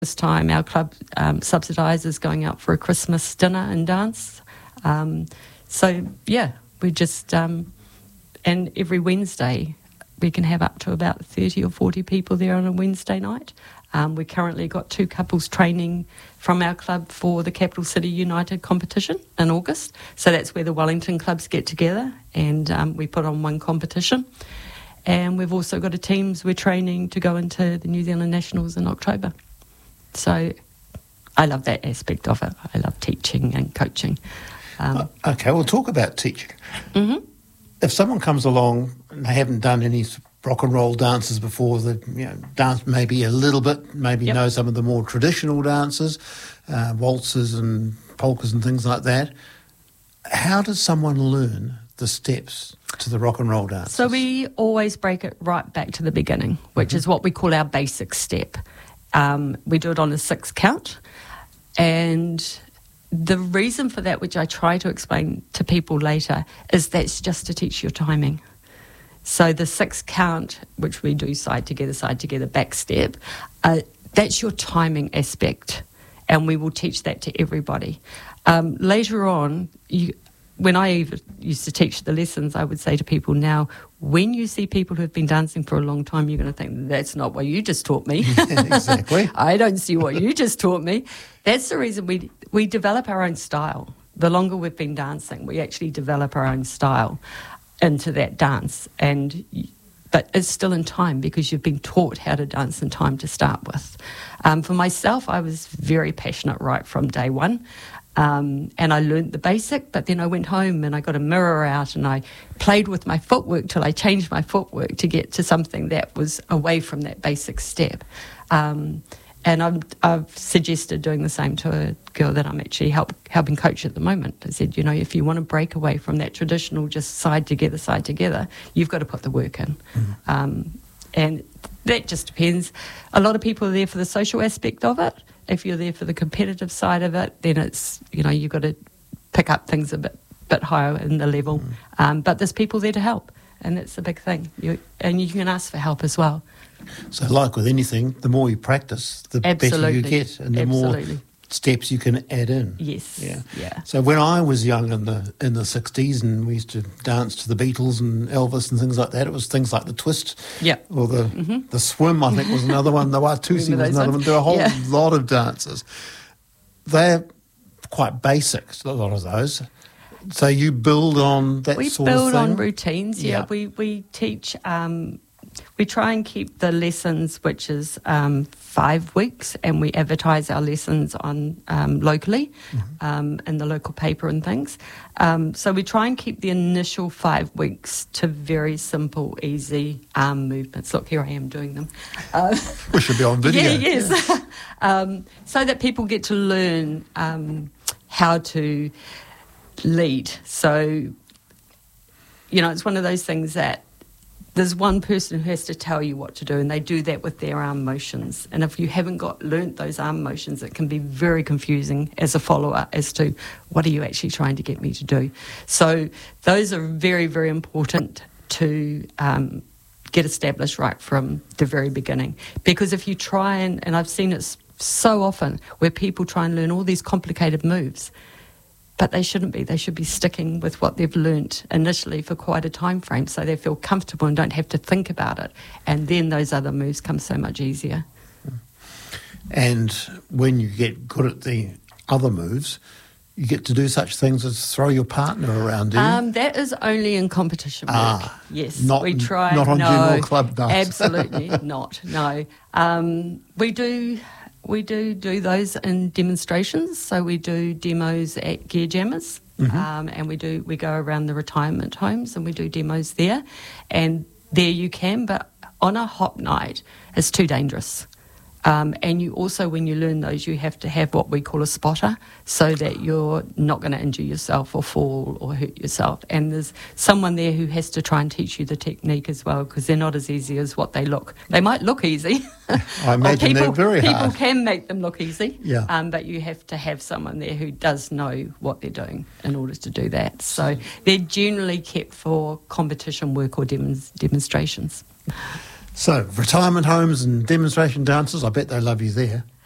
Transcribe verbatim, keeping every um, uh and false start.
This time our club um, subsidises going out for a Christmas dinner and dance. Um, so, yeah, we just... Um, and every Wednesday we can have up to about thirty or forty people there on a Wednesday night. Um, we currently got two couples training from our club for the Capital City United competition in August. So that's where the Wellington clubs get together and um, we put on one competition. And we've also got a teams we're training to go into the New Zealand Nationals in October. So I love that aspect of it. I love teaching and coaching. Um, uh, okay, we'll talk about teaching. Mm-hmm. If someone comes along and they haven't done any rock and roll dances before, they you know, dance maybe a little bit, maybe yep. know some of the more traditional dances, uh, waltzes and polkas and things like that, how does someone learn the steps to the rock and roll dance? So we always break it right back to the beginning, which mm-hmm. is what we call our basic step. Um, we do it on a six count, and the reason for that, which I try to explain to people later, is that's just to teach your timing. So the six count, which we do side together, side together, back step, uh, that's your timing aspect, and we will teach that to everybody. Um, later on, you, when I even used to teach the lessons, I would say to people now, when you see people who have been dancing for a long time, you're going to think, that's not what you just taught me. Exactly. I don't see what you just taught me. That's the reason we we develop our own style. The longer we've been dancing, we actually develop our own style into that dance. And but it's still in time because you've been taught how to dance in time to start with. Um, for myself, I was very passionate right from day one. Um, and I learnt the basic, but then I went home and I got a mirror out and I played with my footwork till I changed my footwork to get to something that was away from that basic step. Um, and I'm, I've suggested doing the same to a girl that I'm actually help, helping coach at the moment. I said, you know, if you want to break away from that traditional just side together, side together, you've got to put the work in. Mm-hmm. Um, and that just depends. A lot of people are there for the social aspect of it. If you're there for the competitive side of it, then it's, you know, you've got to pick up things a bit bit higher in the level. Mm. Um, but there's people there to help, and that's the big thing. You, and you can ask for help as well. So like with anything, the more you practice, the Absolutely. better you get, and the Absolutely. more steps you can add in. Yes. Yeah. Yeah. So when I was young in the in the sixties, and we used to dance to the Beatles and Elvis and things like that, it was things like the twist, yeah, or the mm-hmm. the swim. I think was another one. The Watusi was another one. There were a whole yeah. lot of dances. They're quite basic, a lot of those. So you build on that we sort of thing. We build on routines. Yeah, yeah. we we teach. Um, We try and keep the lessons, which is um, five weeks, and we advertise our lessons on um, locally, mm-hmm. um, in the local paper and things. Um, so we try and keep the initial five weeks to very simple, easy arm movements. Look, here I am doing them. Uh, we should be on video. Yeah, yes. Yeah. um, so that people get to learn um, how to lead. So, you know, it's one of those things that there's one person who has to tell you what to do, and they do that with their arm motions. And if you haven't got learnt those arm motions, it can be very confusing as a follower as to what are you actually trying to get me to do. So those are very, very important to um, get established right from the very beginning. Because if you try and, and I've seen it so often, where people try and learn all these complicated moves, but they shouldn't be. They should be sticking with what they've learnt initially for quite a time frame, so they feel comfortable and don't have to think about it. And then those other moves come so much easier. And when you get good at the other moves, you get to do such things as throw your partner around, do you? Um, that is only in competition work. Ah, yes, not, we try. Not on no, general club nights. Absolutely not. No, um, we do. We do do those in demonstrations. So we do demos at Gear Jammers, mm-hmm. um, and we do we go around the retirement homes and we do demos there. And there you can, but on a hot night, it's too dangerous. Um, and you also, when you learn those, you have to have what we call a spotter, so that you're not going to injure yourself or fall or hurt yourself. And there's someone there who has to try and teach you the technique as well, because they're not as easy as what they look. They might look easy. I imagine people, they're very people hard. People can make them look easy, yeah. um, but you have to have someone there who does know what they're doing in order to do that. So they're generally kept for competition work or demons, demonstrations. So, retirement homes and demonstration dances, I bet they love you there.